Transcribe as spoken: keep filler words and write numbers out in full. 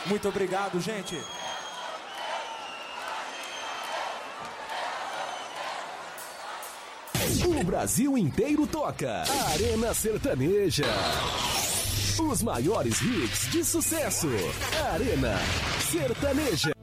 Muito obrigado, gente. O Brasil inteiro toca. Arena Sertaneja. Os maiores hits de sucesso. Arena Sertaneja.